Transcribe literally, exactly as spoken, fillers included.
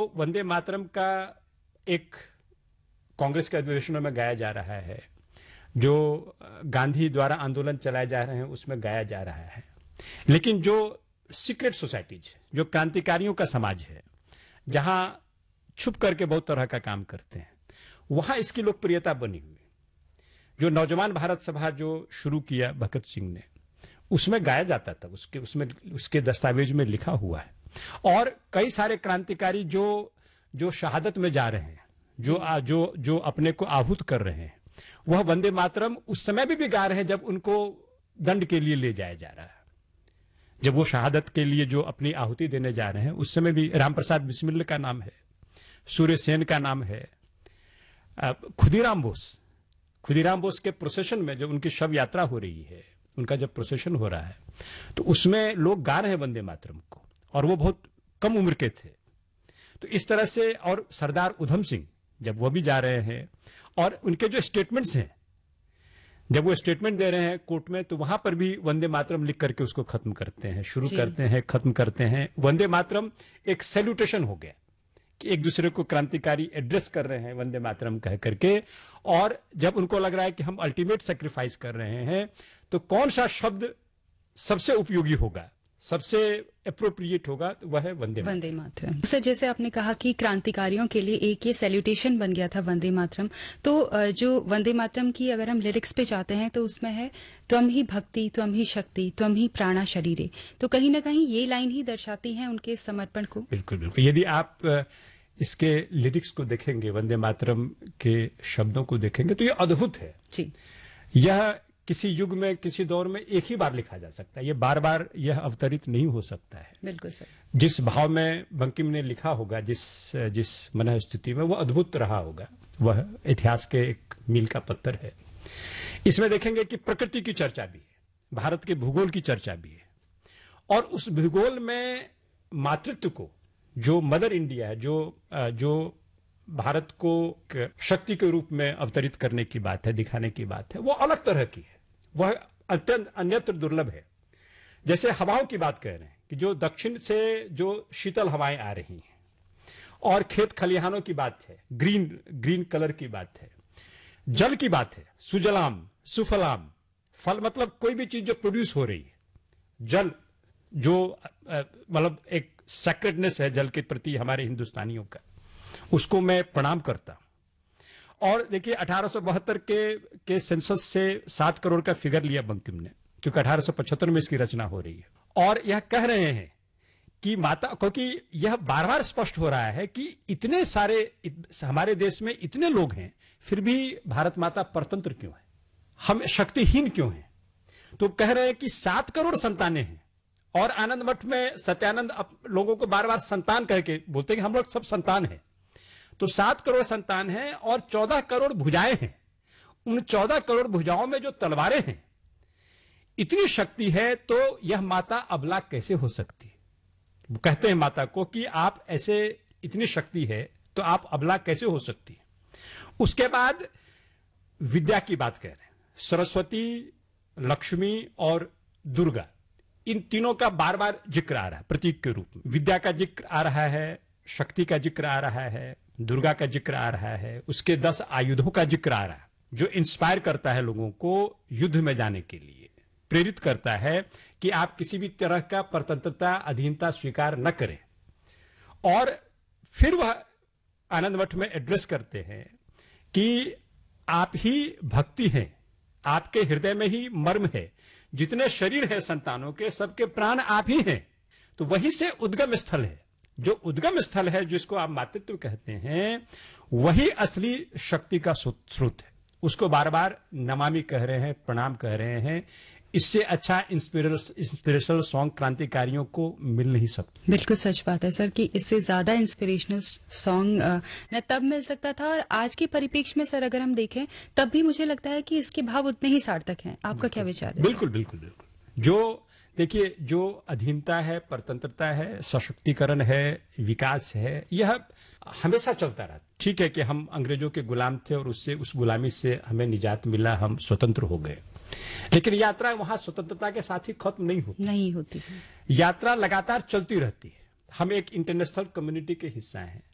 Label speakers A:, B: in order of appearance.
A: वंदे मातरम का एक कांग्रेस के अधिवेशनों में गाया जा रहा है, जो गांधी द्वारा आंदोलन चलाए जा रहे हैं उसमें गाया जा रहा है, लेकिन जो सीक्रेट सोसाइटीज, जो क्रांतिकारियों का समाज है, जहां छुप करके बहुत तरह का काम करते हैं, वहां इसकी लोकप्रियता बनी हुई। जो नौजवान भारत सभा जो शुरू किया भगत सिंह ने, उसमें गाया जाता था, उसके उसमें उसके दस्तावेज में लिखा हुआ है। और कई सारे क्रांतिकारी जो जो शहादत में जा रहे हैं, जो आ, जो जो अपने को आहूत कर रहे हैं, वह वंदे मातरम उस समय भी, भी गा रहे हैं जब उनको दंड के लिए ले जाया जा रहा है। जब वो शहादत के लिए जो अपनी आहुति देने जा रहे हैं, उस समय भी राम प्रसाद बिस्मिल का नाम है, सूर्य सेन का नाम है, खुदीराम बोस खुदीराम बोस के प्रोसेशन में जब उनकी शव यात्रा हो रही है, उनका जब प्रोसेशन हो रहा है, तो उसमें लोग गा रहे हैं वंदे मातरम को, और वो बहुत कम उम्र के थे। तो इस तरह से, और सरदार उधम सिंह जब वो भी जा रहे हैं, और उनके जो स्टेटमेंट्स हैं, जब वो स्टेटमेंट दे रहे हैं कोर्ट में, तो वहां पर भी वंदे मातरम लिख करके उसको खत्म करते हैं, शुरू करते हैं, खत्म करते हैं। वंदे मातरम एक सैल्यूटेशन हो गया कि एक दूसरे को क्रांतिकारी एड्रेस कर रहे हैं वंदे मातरम कह करके। और जब उनको लग रहा है कि हम अल्टीमेट सेक्रीफाइस कर रहे हैं, तो कौन सा शब्द सबसे उपयोगी होगा, सबसे अप्रोप्रिएट होगा, तो वह है वंदे
B: वंदे मातरम। सर, जैसे आपने कहा कि क्रांतिकारियों के लिए एक ये सैल्यूटेशन बन गया था वंदे मातरम, तो जो वंदे मातरम की अगर हम लिरिक्स पे जाते हैं तो उसमें है त्वम ही भक्ति, त्वम ही शक्ति, त्वम ही प्राणा शरीरे। तो कहीं ना कहीं ये लाइन ही दर्शाती है उनके समर्पण को।
A: बिल्कुल बिल्कुल। यदि आप इसके लिरिक्स को देखेंगे, वंदे मातरम के शब्दों को देखेंगे, तो ये अद्भुत है जी। यह किसी युग में, किसी दौर में एक ही बार लिखा जा सकता है, ये बार बार यह अवतरित नहीं हो सकता है।
B: बिल्कुल सर।
A: जिस भाव में बंकिम ने लिखा होगा, जिस जिस मन स्थिति में, वह अद्भुत रहा होगा, वह इतिहास के एक मील का पत्थर है। इसमें देखेंगे कि प्रकृति की चर्चा भी है, भारत के भूगोल की चर्चा भी है, और उस भूगोल में मातृत्व को, जो मदर इंडिया है, जो जो भारत को शक्ति के रूप में अवतरित करने की बात है, दिखाने की बात है, वो अलग तरह की है, वह अत्यंत अन्यत्र दुर्लभ है। जैसे हवाओं की बात कह रहे हैं कि जो दक्षिण से जो शीतल हवाएं आ रही हैं, और खेत खलिहानों की बात है, ग्रीन ग्रीन कलर की बात है, जल की बात है, सुजलाम सुफलाम, फल मतलब कोई भी चीज जो प्रोड्यूस हो रही है, जल जो मतलब एक सेक्रेडनेस है जल के प्रति हमारे हिंदुस्तानियों का, उसको मैं प्रणाम करता हूं। और देखिए अठारह सौ बहत्तर के के सेंसस से सात करोड़ का फिगर लिया बंकिम ने, क्योंकि अठारह सौ पचहत्तर में इसकी रचना हो रही है, और यह कह रहे हैं कि माता, क्योंकि यह बार बार स्पष्ट हो रहा है कि इतने सारे इत, हमारे देश में इतने लोग हैं, फिर भी भारत माता परतंत्र क्यों है, हम शक्तिहीन क्यों हैं। तो कह रहे हैं कि सात करोड़ संतानें हैं, और आनंद मठ में सत्यानंद लोगों को बार बार संतान कह के बोलते हैं कि हम लोग सब संतान हैं। तो सात करोड़ संतान हैं और चौदह करोड़ भुजाएं हैं। उन चौदह करोड़ भुजाओं में जो तलवारें हैं, इतनी शक्ति है, तो यह माता अबला कैसे हो सकती है। वो कहते हैं माता को कि आप ऐसे, इतनी शक्ति है तो आप अबला कैसे हो सकती है। उसके बाद विद्या की बात कह रहे हैं, सरस्वती, लक्ष्मी और दुर्गा, इन तीनों का बार बार जिक्र आ रहा है प्रतीक के रूप में। विद्या का जिक्र आ रहा है, शक्ति का जिक्र आ रहा है, दुर्गा का जिक्र आ रहा है, उसके दस आयुधों का जिक्र आ रहा है, जो इंस्पायर करता है लोगों को युद्ध में जाने के लिए, प्रेरित करता है कि आप किसी भी तरह का परतंत्रता, अधीनता स्वीकार न करें। और फिर वह आनंद मठ में एड्रेस करते हैं कि आप ही भक्ति हैं, आपके हृदय में ही मर्म है, जितने शरीर है संतानों के, सबके प्राण आप ही हैं। तो वहीं से उद्गम स्थल है, जो उद्गम स्थल है, जिसको आप मातृत्व कहते हैं, वही असली शक्ति का स्रोत है। उसको बार बार नमामि कह रहे हैं, प्रणाम कह रहे हैं। इससे अच्छा इंस्पिरेशनल सॉन्ग क्रांतिकारियों को मिल नहीं सकता।
B: बिल्कुल सच बात है सर, कि इससे ज्यादा इंस्पिरेशनल सॉन्ग न तब मिल सकता था, और आज के परिप्रेक्ष्य में सर अगर हम देखें तब भी मुझे लगता है कि इसके भाव उतने ही सार्थक हैं। आपका क्या विचार है?
A: बिल्कुल बिल्कुल बिल्कुल। जो देखिए, जो अधीनता है, परतंत्रता है, सशक्तिकरण है, विकास है, यह हमेशा चलता रहा। ठीक है कि हम अंग्रेजों के गुलाम थे और उससे, उस गुलामी से हमें निजात मिला, हम स्वतंत्र हो गए, लेकिन यात्रा वहां स्वतंत्रता के साथ ही खत्म नहीं होती
B: नहीं होती है।
A: यात्रा लगातार चलती रहती है। हम एक इंटरनेशनल कम्युनिटी के हिस्सा हैं,